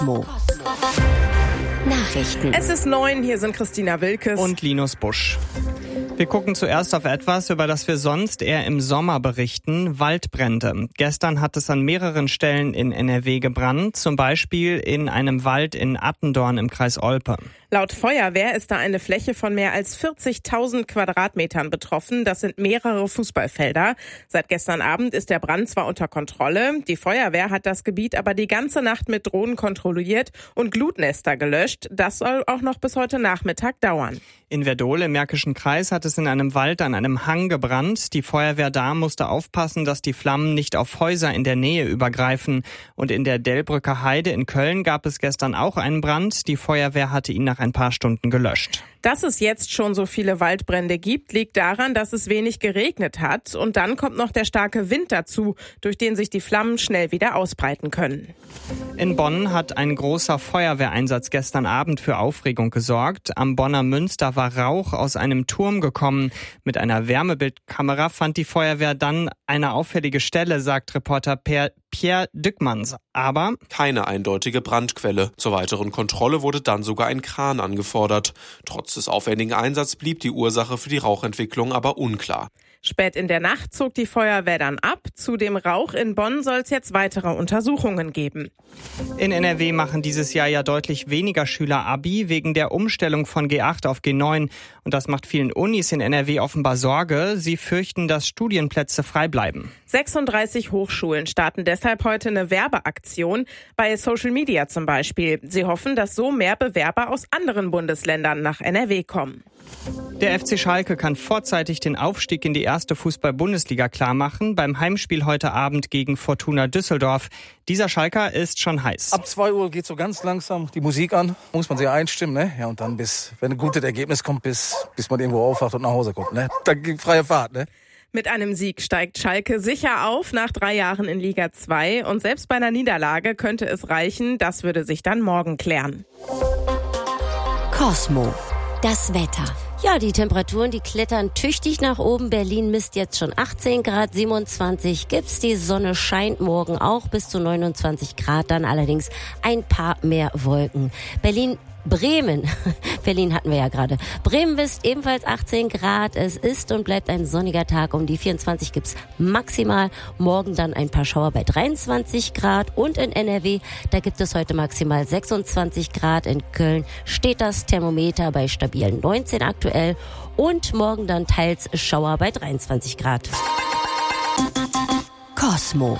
Nachrichten. Es ist 9, hier sind Christina Wilkes und Linus Busch. Wir gucken zuerst auf etwas, über das wir sonst eher im Sommer berichten: Waldbrände. Gestern hat es an mehreren Stellen in NRW gebrannt, zum Beispiel in einem Wald in Attendorn im Kreis Olpe. Laut Feuerwehr ist da eine Fläche von mehr als 40.000 Quadratmetern betroffen. Das sind mehrere Fußballfelder. Seit gestern Abend ist der Brand zwar unter Kontrolle. Die Feuerwehr hat das Gebiet aber die ganze Nacht mit Drohnen kontrolliert und Glutnester gelöscht. Das soll auch noch bis heute Nachmittag dauern. In Werdohl im Märkischen Kreis hat es in einem Wald an einem Hang gebrannt. Die Feuerwehr da musste aufpassen, dass die Flammen nicht auf Häuser in der Nähe übergreifen. Und in der Delbrücker Heide in Köln gab es gestern auch einen Brand. Die Feuerwehr hatte ihn nach ein paar Stunden gelöscht. Dass es jetzt schon so viele Waldbrände gibt, liegt daran, dass es wenig geregnet hat. Und dann kommt noch der starke Wind dazu, durch den sich die Flammen schnell wieder ausbreiten können. In Bonn hat ein großer Feuerwehreinsatz gestern Abend für Aufregung gesorgt. Am Bonner Münster war Rauch aus einem Turm gekommen. Mit einer Wärmebildkamera fand die Feuerwehr dann eine auffällige Stelle, sagt Reporter Pierre Dückmanns. Aber keine eindeutige Brandquelle. Zur weiteren Kontrolle wurde dann sogar ein Kran angefordert. Trotz des aufwendigen Einsatzes blieb die Ursache für die Rauchentwicklung aber unklar. Spät in der Nacht zog die Feuerwehr dann ab. Zu dem Rauch in Bonn soll es jetzt weitere Untersuchungen geben. In NRW machen dieses Jahr ja deutlich weniger Schüler Abi wegen der Umstellung von G8 auf G9. Und das macht vielen Unis in NRW offenbar Sorge. Sie fürchten, dass Studienplätze frei bleiben. 36 Hochschulen starten deshalb heute eine Werbeaktion, bei Social Media zum Beispiel. Sie hoffen, dass so mehr Bewerber aus anderen Bundesländern nach NRW kommen. Der FC Schalke kann vorzeitig den Aufstieg in die erste Fußball-Bundesliga klarmachen, beim Heimspiel heute Abend gegen Fortuna Düsseldorf. Dieser Schalker ist schon heiß. Ab 2 Uhr geht so ganz langsam die Musik an, muss man sich einstimmen, ne? Ja, und dann wenn ein gutes Ergebnis kommt, bis man irgendwo aufwacht und nach Hause kommt, ne? Dann geht freie Fahrt, ne? Mit einem Sieg steigt Schalke sicher auf nach 3 Jahren in Liga 2. Und selbst bei einer Niederlage könnte es reichen. Das würde sich dann morgen klären. Cosmo. Das Wetter. Ja, die Temperaturen, die klettern tüchtig nach oben. Berlin misst jetzt schon 18 Grad, 27 gibt's. Die Sonne scheint morgen auch bis zu 29 Grad, dann allerdings ein paar mehr Wolken. Bremen hatten wir ja gerade. Bremen misst ebenfalls 18 Grad. Es ist und bleibt ein sonniger Tag. Um die 24 gibt's maximal. Morgen dann ein paar Schauer bei 23 Grad. Und in NRW, da gibt es heute maximal 26 Grad. In Köln steht das Thermometer bei stabilen 19 aktuell. Und morgen dann teils Schauer bei 23 Grad. Cosmo.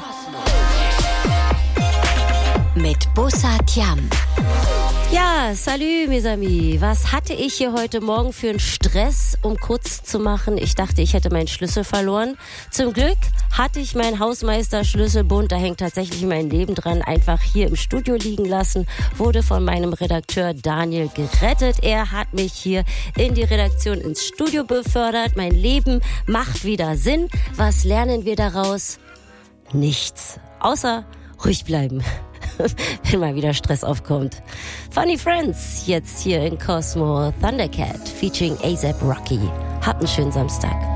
Mit Bussard Yam. Ja, salut mes amis. Was hatte ich hier heute Morgen für einen Stress, um kurz zu machen? Ich dachte, ich hätte meinen Schlüssel verloren. Zum Glück hatte ich meinen Hausmeister-Schlüsselbund, da hängt tatsächlich mein Leben dran, einfach hier im Studio liegen lassen, wurde von meinem Redakteur Daniel gerettet. Er hat mich hier in die Redaktion ins Studio befördert. Mein Leben macht wieder Sinn. Was lernen wir daraus? Nichts. Außer ruhig bleiben. Wenn mal wieder Stress aufkommt. Funny Friends, jetzt hier in Cosmo. Thundercat featuring A$AP Rocky. Habt einen schönen Samstag.